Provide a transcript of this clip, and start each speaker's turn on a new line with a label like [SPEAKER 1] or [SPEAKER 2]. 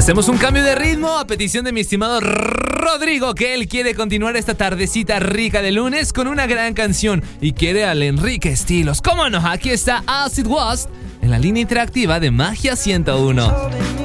[SPEAKER 1] Hacemos un cambio de ritmo a petición de mi estimado Rodrigo, que él quiere continuar esta tardecita rica de lunes con una gran canción y quiere al Enrique Estilos. ¿Cómo no? Aquí está As It Was en la línea interactiva de Magia 101.